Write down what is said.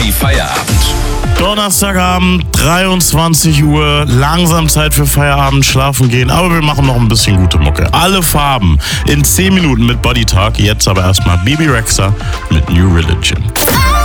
Energy Feierabend. Donnerstagabend, 23 Uhr, langsam Zeit für Feierabend, schlafen gehen, aber wir machen noch ein bisschen gute Mucke. Alle Farben in 10 Minuten mit Body Talk, jetzt aber erstmal Bebe Rexha mit New Religion.